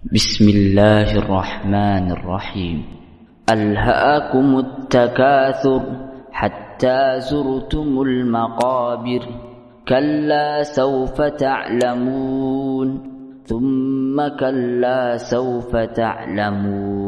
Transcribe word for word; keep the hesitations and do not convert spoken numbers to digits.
بسم الله الرحمن الرحيم. ألهاكم التكاثر حتى زرتم المقابر كلا سوف تعلمون ثم كلا سوف تعلمون